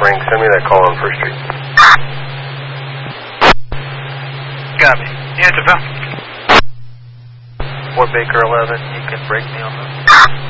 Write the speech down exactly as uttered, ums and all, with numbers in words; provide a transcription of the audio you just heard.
Frank. Send me that call on First Street. Got me. Answer, Phil. Fort Baker eleven, you can break me on the...